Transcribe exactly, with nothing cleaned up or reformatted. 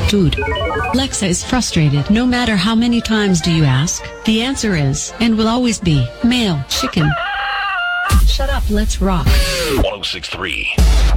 food. Lexa is frustrated. No matter how many times do you ask, the answer is, and will always be, male chicken. Shut up, let's rock. one oh six point three